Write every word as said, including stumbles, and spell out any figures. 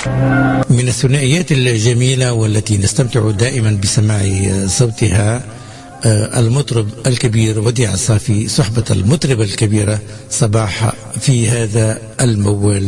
من الثنائيات الجميلة والتي نستمتع دائما بسماع صوتها المطرب الكبير وديع الصافي صحبة المطربة الكبيرة صباح في هذا الموال.